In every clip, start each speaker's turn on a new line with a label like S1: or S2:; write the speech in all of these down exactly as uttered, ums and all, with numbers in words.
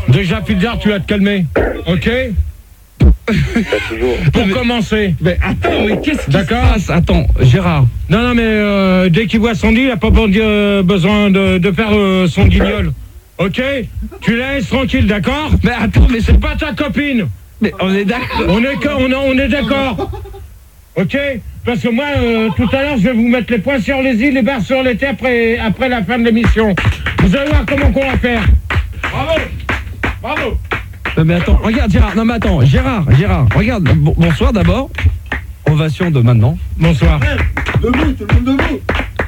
S1: Déjà, Fildar, tu vas te calmer. Ok? Pour commencer.
S2: Mais attends, mais qu'est-ce qui
S1: D'accord.
S2: se passe? Attends, Gérard.
S1: Non, non, mais euh, dès qu'il voit Sandy, il n'a pas euh, besoin de, de faire euh, son guignol. Ok? Tu la laisses tranquille, d'accord?
S2: Mais attends, mais
S1: C'est pas ta copine.
S2: Mais on est d'accord.
S1: On est, on, on est d'accord. Ok? Parce que moi, euh, tout à l'heure, je vais vous mettre les points sur les îles, les barres sur les terres après, après la fin de l'émission. Vous allez voir comment on va faire. Bravo! Bravo!
S2: Non mais attends, regarde Gérard, non mais attends, Gérard, Gérard, regarde, bon, bonsoir d'abord. Ovation de maintenant.
S1: Bonsoir.
S3: Debout, tout le monde debout.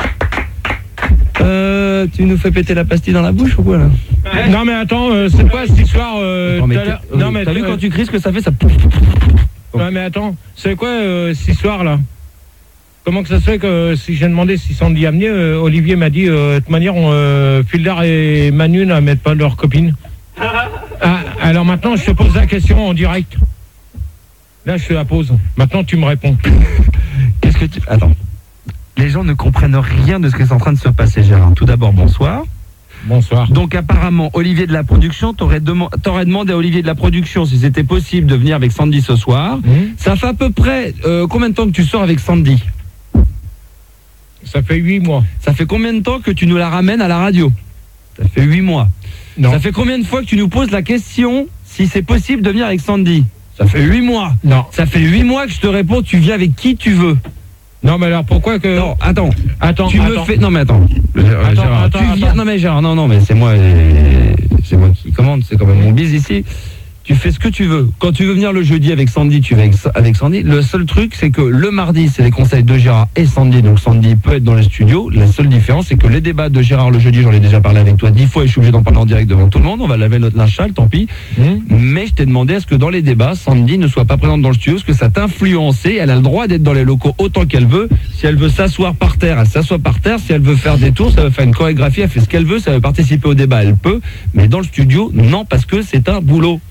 S2: Euh, tu nous fais péter la pastille dans la bouche ou quoi là?
S1: Non mais attends, euh, c'est quoi cette histoire euh,
S2: Non mais,
S1: tout à l'heure
S2: t'as,
S1: Non mais
S2: t'as vu
S1: euh,
S2: quand tu cries ce que ça fait, ça...
S1: Ouais mais attends, c'est quoi euh, cette histoire là? Comment que ça se fait que euh, si j'ai demandé si Sandy a amené, euh, Olivier m'a dit euh, de toute manière, on, euh, Fildar et Manu ne mettent pas leur copine. Ah, alors maintenant je te pose la question en direct. Là je te la pose. Maintenant tu me réponds.
S2: Qu'est-ce que tu... Attends. Les gens ne comprennent rien de ce qui est en train de se passer, Gérard. Tout d'abord, bonsoir.
S1: Bonsoir.
S2: Donc apparemment, Olivier de la production, t'aurais, dem- t'aurais demandé à Olivier de la production si c'était possible de venir avec Sandy ce soir.
S1: Mmh.
S2: Ça fait à peu près euh, combien de temps que tu sors avec Sandy?
S1: Ça fait huit mois.
S2: Ça fait combien de temps que tu nous la ramènes à la radio? Ça fait huit mois.
S1: Non.
S2: Ça fait combien de fois que tu nous poses la question si c'est possible de venir avec Sandy? Ça fait huit mois.
S1: Non.
S2: Ça fait huit mois que je te réponds, tu viens avec qui tu veux.
S1: Non mais alors pourquoi que...
S2: Non, attends.
S1: Attends,
S2: Tu
S1: attends.
S2: me fais... Non mais attends. Euh,
S1: Attends,
S2: Gérard,
S1: attends,
S2: tu viens...
S1: attends.
S2: Non mais Gérard, non, non, mais c'est moi, euh, c'est moi qui commande, c'est quand même mon bise ici. Tu fais ce que tu veux. Quand tu veux venir le jeudi avec Sandy, tu vas avec, avec Sandy. Le seul truc, c'est que le mardi, c'est les conseils de Gérard et Sandy. Donc Sandy peut être dans les studios. La seule différence, c'est que les débats de Gérard le jeudi, j'en ai déjà parlé avec toi dix fois et je suis obligé d'en parler en direct devant tout le monde. On va laver notre linge sale, tant pis.
S1: Mmh.
S2: Mais je t'ai demandé à ce que dans les débats, Sandy ne soit pas présente dans le studio, parce que ça t'influence. Elle a le droit d'être dans les locaux autant qu'elle veut. Si elle veut s'asseoir par terre, elle s'assoit par terre. Si elle veut faire des tours, ça veut faire une chorégraphie, elle fait ce qu'elle veut. Ça veut participer au débat, elle peut. Mais dans le studio, non, parce que c'est un boulot.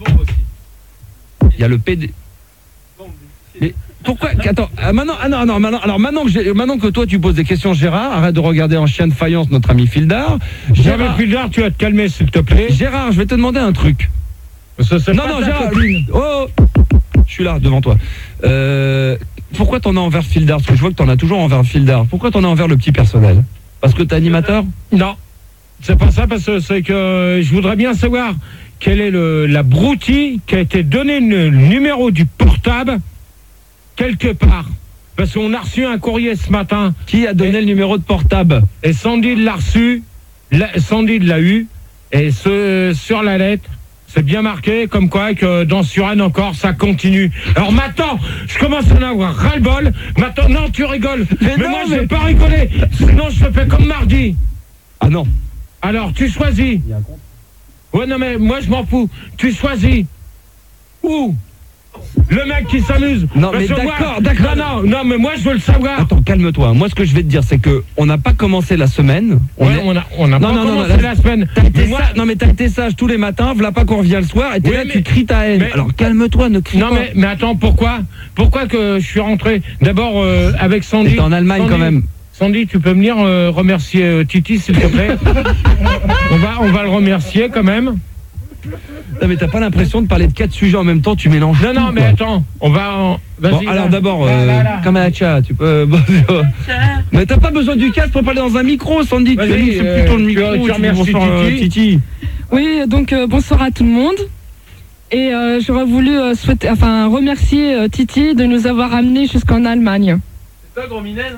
S2: Il y a le P D. Mais pourquoi attends, ah, maintenant, ah non, non, maintenant, alors maintenant que, j'ai, maintenant que toi tu poses des questions, Gérard, arrête de regarder en chien de faïence notre ami Fildar.
S1: Gérard,
S2: Gérard,
S1: Fildar, tu vas te calmer s'il te plaît.
S2: Gérard, je vais te demander un truc.
S1: Ça, c'est
S2: Non,
S1: pas
S2: non,
S1: ta
S2: Gérard.
S1: copine.
S2: Oh, je suis là devant toi. Euh, pourquoi t'en as envers Fildar? Parce que je vois que t'en as toujours envers Fildar. Pourquoi t'en as envers le petit personnel? Parce que t'es animateur?
S1: Non, c'est pas ça, parce que c'est que je voudrais bien savoir quelle est le, la broutille qui a été donné le numéro du portable quelque part. Parce qu'on a reçu un courrier ce matin.
S2: Qui a donné
S1: et,
S2: le numéro de portable?
S1: Et Sandy l'a reçu, la, Sandy l'a eu, et ce, sur la lettre, c'est bien marqué comme quoi que dans Suresnes encore, ça continue. Alors maintenant, je commence à en avoir ras-le-bol. Maintenant, non, tu rigoles. Mais, mais non, moi, mais... je vais pas rigoler. Sinon, je te fais comme mardi.
S2: Ah non.
S1: Alors, tu choisis. Il y a un compte. Ouais, non, mais moi, je m'en fous. Tu choisis. Où? Le mec qui s'amuse.
S2: Non, mais d'accord,
S1: moi...
S2: d'accord.
S1: Non, non, non, mais moi, je veux le savoir.
S2: Attends, calme-toi. Moi, ce que je vais te dire, c'est que on n'a pas commencé la semaine. On
S1: ouais,
S2: est...
S1: on a, on a
S2: non,
S1: pas
S2: non,
S1: commencé
S2: non,
S1: la, la semaine.
S2: T'as été
S1: moi...
S2: sage... Non, mais t'as été sage tous les matins. Voilà pas qu'on revient le soir. Et t'es
S1: oui,
S2: là,
S1: mais...
S2: tu cries ta haine.
S1: Mais...
S2: Alors, calme-toi, ne crie
S1: non,
S2: pas.
S1: Non, mais, mais attends, pourquoi Pourquoi que je suis rentré d'abord euh, avec Sandy.
S2: T'es en Allemagne
S1: Sandy,
S2: quand même.
S1: Sandy, tu peux venir euh, remercier euh, Titi, s'il te plaît. on, va, on va le remercier quand même.
S2: Non, mais t'as pas l'impression de parler de quatre sujets en même temps, tu mélanges.
S1: Non,
S2: tout,
S1: non, mais
S2: quoi.
S1: attends, on va en... Vas-y.
S2: Bon, alors
S1: là.
S2: d'abord,
S1: là,
S2: euh,
S1: là, là.
S2: Kamacha, tu peux. Mais t'as pas besoin du casque pour parler dans un micro, Sandy. Tu as dit c'est plutôt le micro.
S1: Tu, tu remercies
S2: bonsoir, euh,
S1: Titi.
S2: Titi.
S4: Oui, donc euh, bonsoir à tout le monde. Et euh, j'aurais voulu euh, souhaiter, enfin, remercier euh, Titi de nous avoir amenés jusqu'en Allemagne.
S3: C'est toi, gros Minel,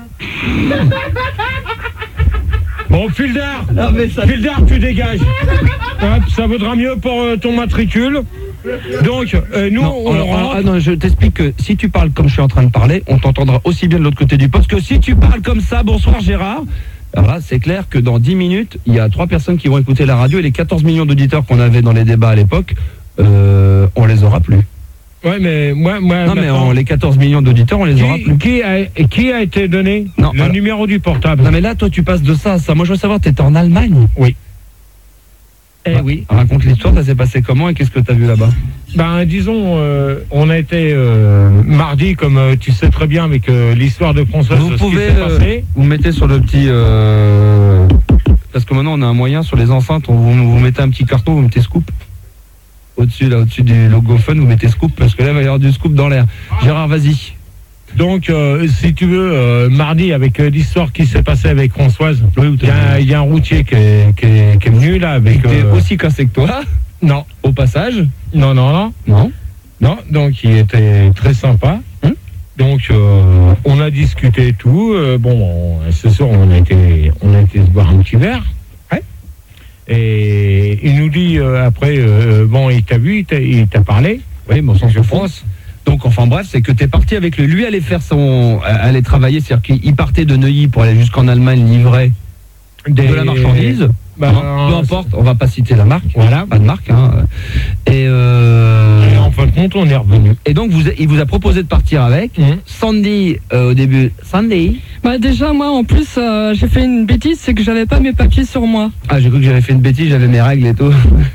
S1: Bon, Fildar,
S2: Non, mais ça...
S1: Fildar, tu dégages. Hop, ça vaudra mieux pour euh, ton matricule. Donc, euh, nous,
S2: non,
S1: on
S2: alors,
S1: rentre.
S2: alors, ah non, je t'explique que si tu parles comme je suis en train de parler, on t'entendra aussi bien de l'autre côté du poste que si tu parles comme ça. Bonsoir Gérard. Alors là, c'est clair que dans dix minutes, il y a trois personnes qui vont écouter la radio et les quatorze millions d'auditeurs qu'on avait dans les débats à l'époque, euh, on les aura plus.
S1: Ouais, mais moi, moi
S2: non, mais on, les quatorze millions d'auditeurs, on les
S1: qui,
S2: aura plus.
S1: Qui a, qui a été donné
S2: non,
S1: le
S2: alors,
S1: numéro du portable?
S2: Non, mais là, toi, tu passes de ça à ça. Moi, je veux savoir, t'étais en Allemagne?
S1: Oui.
S2: Eh bah, oui. Raconte l'histoire, ça s'est passé comment et qu'est-ce que t'as vu là-bas?
S1: Ben, disons, euh, on a été euh, mardi, comme euh, tu sais très bien, avec euh, l'histoire de François.
S2: Vous
S1: ce
S2: pouvez,
S1: qui s'est
S2: euh,
S1: passé.
S2: vous mettez sur le petit... Euh, parce que maintenant, on a un moyen sur les enceintes, on, vous, vous mettez un petit carton, vous mettez scoop. Au-dessus, là, au-dessus du logo Fun, vous mettez Scoop, parce que là, il va y avoir du Scoop dans l'air. Gérard, vas-y.
S1: Donc, euh, si tu veux, euh, mardi, avec euh, l'histoire qui s'est passée avec Françoise, il y, a- il y a un routier qui est, qui est- qui est venu là avec.
S2: T'es
S1: euh,
S2: aussi cassé que toi,
S1: Non,
S2: au passage.
S1: non, non, non,
S2: Non.
S1: non. Donc, il était très sympa.
S2: Hum.
S1: Donc, euh, on a discuté et tout. Euh, bon, on- ce soir, on a été, on a été se boire un petit verre.
S2: Ouais.
S1: Et il nous dit euh, après, euh, bon, il t'a vu, il t'a- il t'a parlé.
S2: Oui, mais on s'en
S1: Je
S2: fout.
S1: pense.
S2: Donc, enfin bref, c'est que t'es parti avec lui. Lui allait faire son, allait travailler, c'est-à-dire qu'il partait de Neuilly pour aller jusqu'en Allemagne livrer
S1: Des-
S2: de la marchandise.
S1: Bah,
S2: Hein, peu importe, on va pas citer la marque.
S1: Voilà.
S2: Pas de marque. Hein. Et, euh,
S1: Et en fin de compte, on est revenu.
S2: et donc, vous, il vous a proposé de partir avec.
S1: Hum.
S2: Sandy, euh, au début. Sandy.
S4: Bah déjà moi en plus euh, j'ai fait une bêtise, c'est que j'avais pas mes papiers sur moi.
S2: Ah, j'ai cru que j'avais fait une bêtise, j'avais mes règles et tout.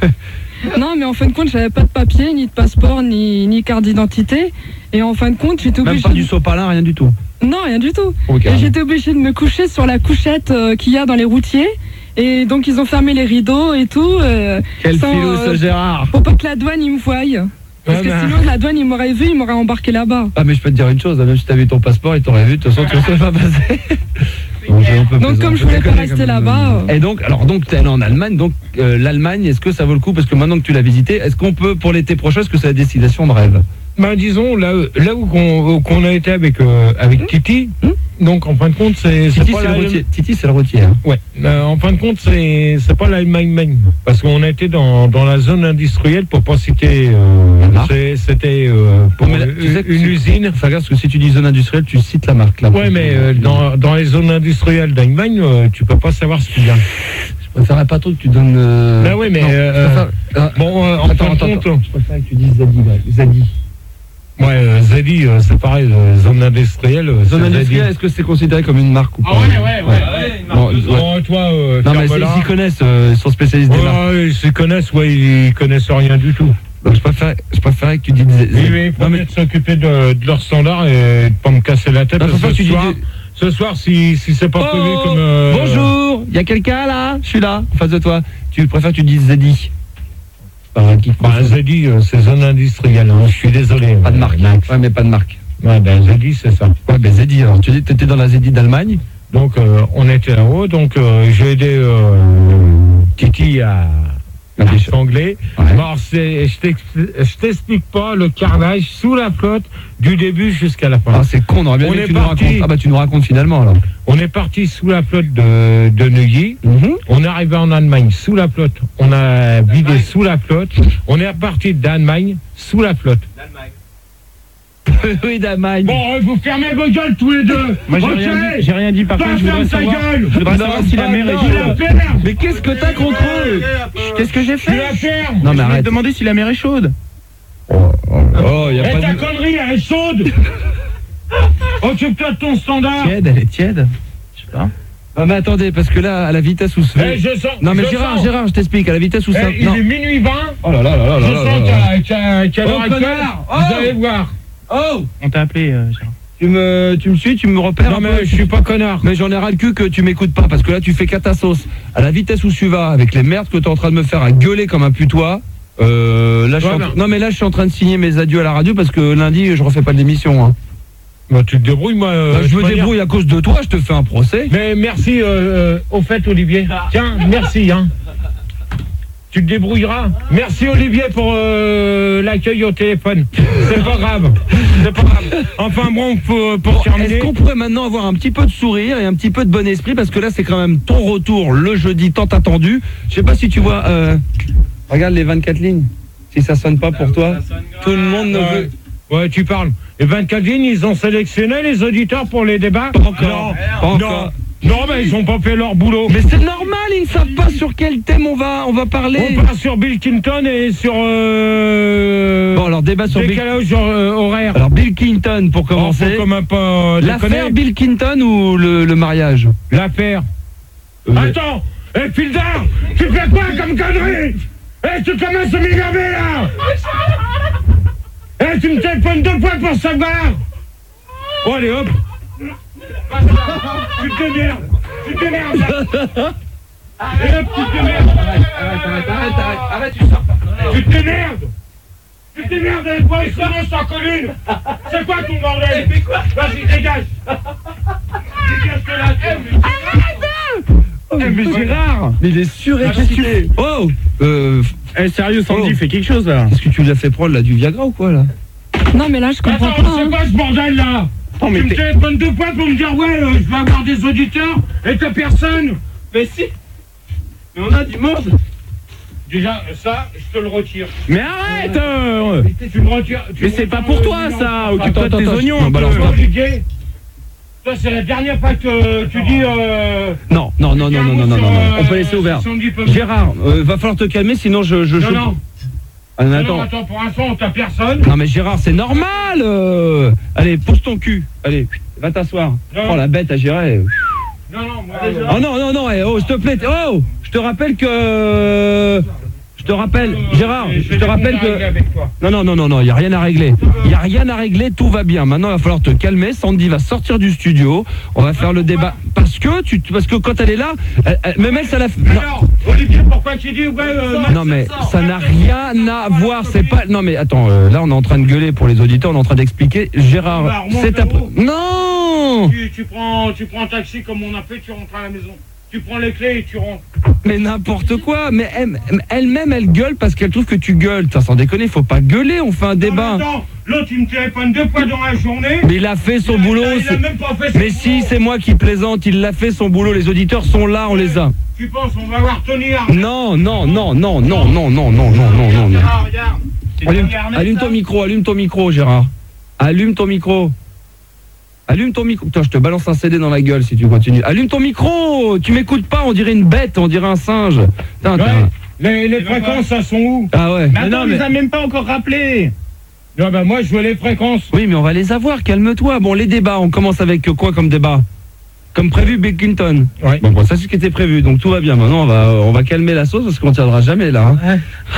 S4: Non mais en fin de compte j'avais pas de papier, ni de passeport, ni, ni carte d'identité. Et en fin de compte j'étais
S2: Même
S4: obligée.
S2: pas du sopalin, rien du tout.
S4: Non rien du tout.
S2: Ok.
S4: Et j'étais obligée de me coucher sur la couchette euh, qu'il y a dans les routiers. Et donc ils ont fermé les rideaux et tout. euh,
S2: Quel
S4: sans,
S2: filou
S4: euh,
S2: ce Gérard.
S4: Pour pas que la douane il me voie. Parce
S1: Ouais,
S4: que
S1: bah.
S4: sinon la douane il m'aurait vu, il m'aurait embarqué là-bas.
S2: Ah, mais je peux te dire une chose, même si t'avais ton passeport, il t'aurait vu, de toute façon, tu ne serais pas passé. Donc, j'ai un peu
S4: Donc
S2: plaisant.
S4: comme je voulais pas rester là-bas. euh,
S2: Et donc, alors donc tu es allé en Allemagne, donc euh, l'Allemagne, est-ce que ça vaut le coup? Parce que maintenant que tu l'as visité, est-ce qu'on peut pour l'été prochain, est-ce que c'est la destination de rêve?
S1: Ben, disons, là, là où qu'on qu'on a été avec, euh, avec Titi,
S2: Hum.
S1: donc en fin de compte, c'est c'est
S2: Titi,
S1: pas
S2: c'est le
S1: la-
S2: routier. Titi, c'est le routier. Hein.
S1: Ouais, euh, en fin de compte, c'est c'est pas l'Allemagne même. Parce qu'on a été dans, dans la zone industrielle, pour pas citer. Euh,
S2: La marque.
S1: c'est- C'était euh, pour
S2: Non, mais là,
S1: une,
S2: tu sais que
S1: une
S2: c'est-
S1: usine.
S2: Fais gaffe, parce que si tu dis zone industrielle, tu cites la marque là.
S1: Ouais, mais euh, dans, dans les zones industrielles d'Allemagne, euh, tu peux pas savoir ce qu'il y a.
S2: Je préférerais pas trop que tu donnes. Euh...
S1: Ben oui, mais,
S2: Non, je
S1: euh,
S2: préfère- euh,
S1: Bon, euh, en
S2: attends,
S1: fin de
S2: attends,
S1: compte,
S2: attends. Je préfère que tu dises Zadi. là. Zadi.
S1: ouais, euh, Zedi, euh, c'est pareil, euh, zone industrielle. euh,
S2: Zone
S1: c'est
S2: industrielle,
S1: Zedi.
S2: est-ce que c'est considéré comme une marque ou pas?
S3: Ah ouais, ouais, ouais, ouais.
S2: Bon, ouais.
S1: Bon, toi, euh,
S2: Non, mais
S1: ferme-la.
S2: ils s'y connaissent, euh, ils sont spécialistes des marques.
S1: Ouais, ils se connaissent, ouais, ils connaissent rien du tout.
S2: Donc je préférais, je préférais que tu dises.
S1: Oui, oui, il faut
S2: Non, mais-
S1: peut-être s'occuper de, de leurs standards et de pas me casser la tête.
S2: Non,
S1: parce
S2: faut pas
S1: que
S2: que tu
S1: ce, soir,
S2: dises-
S1: ce soir, si, si c'est pas prévu
S2: Oh,
S1: comme. euh,
S2: bonjour, il y a quelqu'un là? Je suis là, en face de toi. Tu préfères que tu dises Zedi? Par qui
S1: Bah, Zedi, euh, c'est zone industrielle, hein, je suis désolé.
S2: Pas de
S1: euh,
S2: marque.
S1: Max.
S2: Ouais, mais pas de marque.
S1: Ouais, ben Zedi, c'est ça.
S2: Ouais, ben Zedi, alors tu dis que t'étais dans la Zedi d'Allemagne.
S1: Donc, euh, on était là-haut, donc euh, j'ai aidé euh, Titi à.
S2: Ah,
S1: à
S2: déjà.
S1: s'angler.
S2: Ouais.
S1: Bon, c'est- je t'explique- je t'explique pas le carnage sous la flotte du début jusqu'à la fin.
S2: Ah, c'est con, on aurait bien
S1: On
S2: aimé
S1: est
S2: que tu nous
S1: parti.
S2: racontes. Ah, bah tu nous racontes finalement alors.
S1: On est parti sous la flotte de, de Neuilly.
S2: Mhm.
S1: On est arrivé en Allemagne sous la flotte. On a vidé sous la flotte. On est reparti d'Allemagne sous la flotte.
S2: Oui, d'Allemagne.
S1: Bon, euh, vous fermez vos gueules tous les deux.
S3: Moi j'ai
S1: Ok.
S3: rien dit, j'ai rien dit par
S1: Toi,
S3: contre, je voudrais
S1: ferme ta
S3: savoir,
S1: gueule.
S3: je voudrais
S2: Non,
S3: savoir si la
S2: pas-
S3: mer est
S2: non,
S1: Tu la
S3: chaude.
S1: perds.
S2: Mais qu'est-ce que t'as contre eux?
S3: Qu'est-ce que j'ai
S1: Tu la
S3: fait?
S1: perds.
S2: Non, mais
S3: Je voulais
S2: arrête.
S3: te demander si la mer est chaude.
S2: Oh, y a
S1: Et
S2: pas
S1: ta
S2: de.
S1: connerie, elle est chaude. Occupe-toi de ton standard.
S3: Tiède, elle est tiède. Je sais pas.
S2: Ah, mais attendez, parce que là, à la vitesse où
S1: Eh,
S2: c'est.
S1: je sens.
S2: Non, mais
S1: je
S2: Gérard,
S1: sens.
S2: Gérard, je t'explique, à la vitesse où
S1: Eh,
S2: ça.
S1: il
S2: Non.
S1: est minuit vingt.
S2: Oh là là là là
S1: Je
S2: là là
S1: sens
S2: là.
S1: qu'à qu'à- qu'à l'heure
S2: Oh,
S1: actuelle,
S2: connard.
S1: vous
S2: Oh.
S1: allez voir.
S2: Oh!
S3: On t'a appelé, euh, Gérard.
S2: Tu me, tu me suis, tu me repères.
S1: Non,
S2: un
S1: mais
S2: peu
S1: je suis pas connard.
S2: Mais j'en ai ras le cul que tu m'écoutes pas, parce que là tu fais cata sauce. À la vitesse où tu vas, avec les merdes que tu es en train de me faire à gueuler comme un putois, euh, là, je suis
S1: Ouais,
S2: en...
S1: non.
S2: non mais là je suis en train de signer mes adieux à la radio parce que lundi je refais pas de l'émission. Hein.
S1: Bah, tu te débrouilles, moi. euh,
S2: Bah, je
S1: de
S2: me
S1: manière-
S2: débrouille à cause de toi, je te fais un procès.
S1: Mais merci, euh, euh, au fait, Olivier. Tiens, merci, hein. Tu te débrouilleras. Merci, Olivier, pour euh, l'accueil au téléphone. C'est pas grave. C'est pas grave. Enfin, bon, pour, pour
S2: Bon,
S1: terminer.
S2: est-ce qu'on pourrait maintenant avoir un petit peu de sourire et un petit peu de bon esprit, parce que là c'est quand même ton retour le jeudi tant attendu. Je sais pas si tu vois, euh, regarde les vingt-quatre lignes. Si ça sonne pas pour toi, tout le monde ne
S1: Ouais.
S2: veut.
S1: Ouais, tu parles. Les vingt-quatre lignes, ils ont sélectionné les auditeurs pour les débats?
S2: Pas encore.
S1: Non,
S2: Pas
S1: non,
S2: encore.
S1: non, mais ils ont pas fait leur boulot.
S2: Mais c'est normal, ils ne savent pas sur quel thème on va, on va parler.
S1: On part sur Bill Clinton et sur euh,
S2: Bon alors débat sur Bill...
S1: décalage euh, horaire.
S2: Alors Bill Clinton pour
S1: Oh,
S2: commencer.
S1: faut quand même pas
S2: L'affaire
S1: déconner.
S2: Bill Clinton ou le, le mariage?
S1: L'affaire.
S2: Euh,
S1: Attends, eh Fildar, tu fais quoi comme connerie? Eh, tu commences à m'énerver là. Eh, tu me téléphones deux fois pour savoir. Oh, allez hop. Tu te démerdes, tu te démerdes. Et le petit de merde.
S2: Arrête, arrête, arrête, arrête, arrête, arrête, tu sors.
S1: Tu t'émerdes. Tu t'émerdes avec moi, il se sans commune. C'est quoi ton bordel? Vas-y, dégage. Dégage de là.
S3: Eh, mais Gérard!
S2: Mais il est surexcité. Oh euh,
S3: Eh, sérieux, Sandy,
S2: Oh.
S3: fais quelque chose là!
S2: Est-ce que tu lui as fait prendre là du Viagra ou quoi là?
S4: Non, mais là, je comprends
S1: Attends,
S4: pas.
S1: c'est
S4: hein.
S1: quoi ce bordel là?
S3: Non, mais
S1: Tu me
S3: t'es-
S1: téléphones deux fois pour me dire ouais, euh, je vais avoir des auditeurs et t'as personne.
S3: Mais si! Mais on a du monde!
S1: Déjà, ça, je te le retire.
S3: Mais arrête! euh,
S1: Tu me retires. tu
S3: Mais
S1: me
S3: c'est pas
S1: retires
S3: pour
S1: le
S3: toi
S1: numéro.
S3: ça! Occupe-toi
S2: Attends,
S3: de tes
S2: attends,
S3: oignons
S2: non,
S3: un
S2: balance
S3: peu.
S2: pas.
S1: Olivier, ça c'est la dernière fois que tu dis. Euh,
S2: Non, non, non, non, non, non, non, non, non. On peut laisser ouvert. Gérard, euh, va falloir te calmer sinon je... je,
S1: Non,
S2: je-
S1: non,
S2: Ah, mais
S1: non,
S2: attends.
S1: non, attends, pour l'instant, on t'a personne.
S2: Non mais Gérard, c'est normal euh. Allez, pose ton cul. Allez, va t'asseoir.
S1: Non.
S2: Oh la bête à gérer.
S1: Non, non, moi.
S2: Oh non, non, non, eh, oh, s'il te plaît. Oh, je te rappelle que... Je te rappelle, Gérard, je te rappelle que...
S1: Avec toi.
S2: Non, non, non, non, non, il n'y a rien à régler. Il n'y a rien à régler, tout va bien. Maintenant, il va falloir te calmer. Sandy va sortir du studio. On va faire le débat. Parce que, tu, parce que quand elle est là, elle, elle- même elle, ça la... Non.
S1: Alors, Olivier, pourquoi tu dis ouais, euh,
S2: Non mais ça n'a rien à voir, c'est pas... Non mais attends, euh, là on est en train de gueuler pour les auditeurs, on est en train d'expliquer.
S1: Bah,
S2: Gérard,
S1: remonte
S2: c'est
S1: le
S2: après...
S1: haut.
S2: Non
S1: tu, tu prends, tu prends un taxi comme on a fait, tu rentres à la maison. Tu prends les clés et tu rentres.
S2: Mais n'importe quoi. Mais elle- elle-même elle gueule parce qu'elle trouve que tu gueules. T'as sans déconner, faut pas gueuler, on fait un débat.
S1: Non, mais attends, l'autre il me téléphone deux fois dans la journée.
S2: Mais il a fait son
S1: Il a-
S2: boulot.
S1: il a
S2: c'est-
S1: même pas fait son
S2: Mais si,
S1: boulot.
S2: c'est moi qui plaisante, il l'a fait son boulot, les auditeurs sont là, on les a.
S1: Tu penses on va voir Tony Arnett?
S2: Non, non, non, non, non, non, non, non, non, non, non, non.
S1: Gérard, regarde. C'est
S2: Allume,
S1: Tony Arnett,
S2: allume
S1: ça
S2: ton micro, allume ton micro, Gérard. Allume ton micro. Allume ton micro. Putain, je te balance un C D dans la gueule si tu continues. Allume ton micro. Tu m'écoutes pas, on dirait une bête, on dirait un singe. Putain, t'as
S1: Ouais.
S2: un-
S1: Les, les fréquences, ça sont où?
S2: Ah ouais.
S3: Mais attends,
S1: non,
S3: on les
S1: mais-
S3: a même pas encore rappelés!
S1: Non, bah moi je veux les fréquences.
S2: Oui, mais on va les avoir, calme-toi. Bon, les débats, on commence avec quoi comme débat? Comme prévu, Bill Clinton.
S1: Ouais.
S2: Bon, bon, ça c'est ce qui était prévu, donc tout va bien. Maintenant, on va, on va calmer la sauce parce qu'on tiendra jamais là. hein.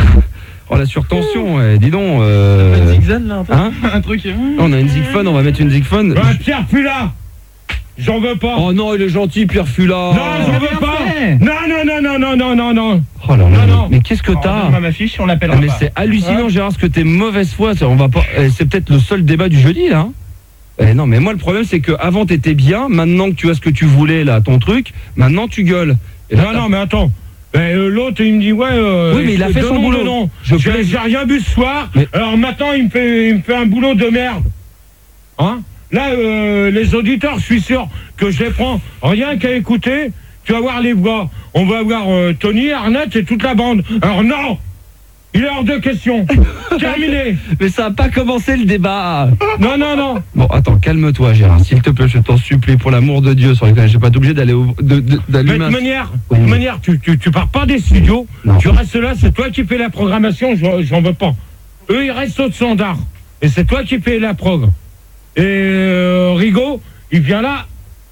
S2: Oh, la surtension, ouais, dis donc. euh,
S3: Un zigzag là, un peu.
S2: Hein
S3: Un truc. hein.
S2: On a une zigphone, on va mettre une zigphone.
S1: Bah, Pierre Fula. J'en veux pas.
S2: Oh non, il est gentil, Pierre Fula.
S1: non, j'en veux pas.
S3: fait.
S1: Non, non, non, non, non, non, non, non.
S2: Oh là là,
S1: Non,
S2: mais-
S1: non.
S2: mais qu'est-ce que
S3: Alors,
S2: t'as?
S3: donne-moi ma fiche, on
S2: Ah,
S3: l'appellera
S2: mais
S3: pas.
S2: c'est hallucinant,
S1: Ouais.
S2: Gérard, ce que t'es mauvaise foi. ça, On va pas. eh, C'est peut-être le seul débat du jeudi là. hein. Eh non, mais moi le problème c'est que avant t'étais bien. Maintenant que tu as ce que tu voulais là, ton truc, maintenant tu gueules. Et là,
S1: Non, non, mais attends. Ben, euh, l'autre, il me dit, ouais. Euh,
S2: Oui, mais il a fait son
S1: donnons,
S2: boulot.
S1: donnons.
S2: Je
S1: J'ai
S2: plaise-
S1: j'ai rien bu ce soir.
S2: Mais-
S1: Alors maintenant, il me, fait, il me fait un boulot de merde. Hein? Là, euh, les auditeurs, je suis sûr que je les prends rien qu'à écouter. Tu vas voir les voix. On va voir euh, Tony, Arnett et toute la bande. Alors non! Il est hors de question. Terminé.
S2: Mais ça a pas commencé le débat.
S1: Non, non, non.
S2: Bon, attends, calme-toi, Gérard, s'il te plaît, je t'en supplie, pour l'amour de Dieu, sur les j'ai pas été obligé d'aller au- de- de-
S1: Mais de
S2: d'allumer.
S1: toute
S2: un-
S1: manière, de
S2: Oui.
S1: toute manière, tu, tu, tu pars pas des studios.
S2: Non.
S1: Tu restes là, c'est toi qui fais la programmation, j'en j'en veux pas. Eux, ils restent au standard. Et c'est toi qui fais la prog. Et euh, Rigaud, il vient là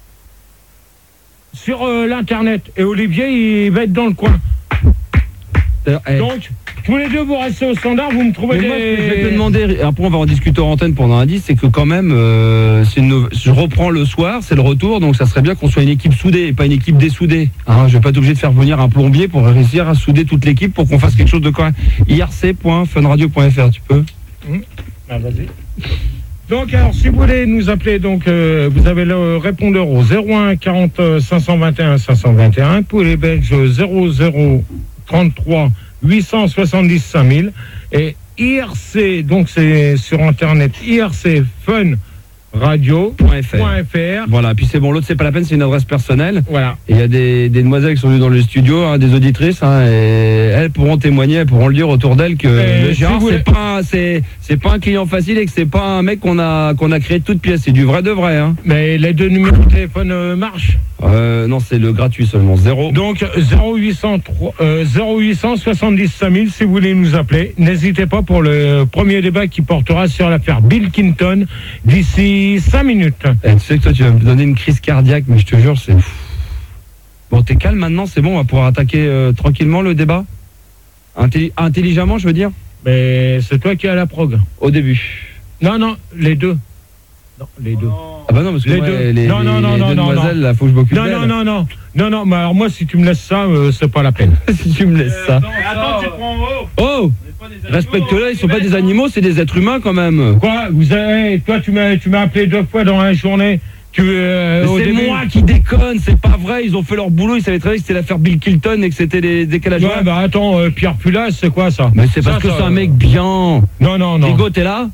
S1: sur euh, l'internet. Et Olivier, il va être dans le coin.
S2: D'ailleurs, eh,
S1: Donc, tous les deux, vous restez au standard, vous me trouvez
S2: mais
S1: des...
S2: moi, ce que je vais te demander, après on va en discuter en antenne pendant un dix, c'est que quand même, euh, c'est une- je reprends le soir, c'est le retour, donc ça serait bien qu'on soit une équipe soudée et pas une équipe dessoudée. Hein, je vais pas être obligé de faire venir un plombier pour réussir à souder toute l'équipe pour qu'on fasse quelque chose de correct. I R C point funradio point F R, tu peux?
S1: Ah, vas-y. Donc, alors, si vous voulez nous appeler, donc, euh, vous avez le répondeur au zéro un quarante cinq cent vingt et un cinq cent vingt et un, pour les Belges zéro zéro trente-trois huit cent soixante-dix cinq mille, et I R C, donc c'est sur Internet, I R C Fun Radio
S2: Point F R.
S1: point F R.
S2: Voilà, puis c'est bon, l'autre c'est pas la peine, c'est une adresse personnelle.
S1: Voilà.
S2: Et il y a des, des demoiselles qui sont venues dans le studio, hein, des auditrices, hein, et elles pourront témoigner, elles pourront le dire autour d'elles que
S1: Et
S2: le
S1: si
S2: Gérard,
S1: vous
S2: c'est
S1: voulez-
S2: pas, un- c'est, c'est pas un client facile et que c'est pas un mec qu'on a, qu'on a créé de toutes pièces, c'est du vrai de vrai. Hein.
S1: Mais les deux numéros de téléphone euh, marchent.
S2: Euh, non, c'est le gratuit seulement, zéro.
S1: Donc zéro huit cent trois, euh, zéro huit cent soixante-dix cinq mille si vous voulez nous appeler. N'hésitez pas pour le premier débat qui portera sur l'affaire Bill Clinton d'ici cinq minutes.
S2: Eh, tu sais que toi tu vas me donner une crise cardiaque, mais je te jure, c'est... Bon, t'es calme maintenant, c'est bon, on va pouvoir attaquer euh, tranquillement le débat Intelli- Intelligemment, je veux dire,
S1: Mais c'est toi qui as la prog.
S2: au début.
S1: Non, non, les deux. Non, les deux.
S2: Ah bah non, parce que
S1: Les
S2: moi,
S1: deux.
S2: les,
S1: Non,
S2: les-
S1: non, non,
S2: les
S1: non,
S2: deux
S1: non,
S2: demoiselles,
S1: non.
S2: là, faut que je m'occupe
S1: Non,
S2: d'elles.
S1: non, non, non. Non, non, mais alors moi, si tu me laisses ça, euh, c'est pas la peine.
S2: Si tu me laisses ça.
S3: Attends, tu prends en haut.
S2: Oh, respecte-le, ils sont pas des animaux, c'est des êtres humains quand même.
S1: Quoi vous avez, toi, tu m'as tu m'as appelé deux fois dans la journée. Tu, euh, au
S2: C'est
S1: début-
S2: moi qui déconne, c'est pas vrai, ils ont fait leur boulot, ils savaient très bien que c'était l'affaire Bill Clinton et que c'était des décalages.
S1: Ouais, bah attends, euh, Pierre Pulas, c'est quoi ça?
S2: Mais c'est parce
S1: Ça,
S2: que
S1: ça,
S2: c'est un
S1: euh,
S2: mec bien.
S1: Non, non, non.
S2: Rigaud, t'es là?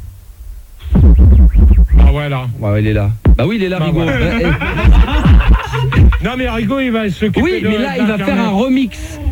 S1: Ah ouais, là.
S2: Ouais, il est là. Bah oui, il est là,
S1: Bah,
S2: Rigaud.
S1: ouais.
S2: Bah, eh,
S1: Non, mais Rigaud, il va s'occuper
S2: oui,
S1: de
S2: mais là, il va faire un
S1: d'Internet.
S2: remix.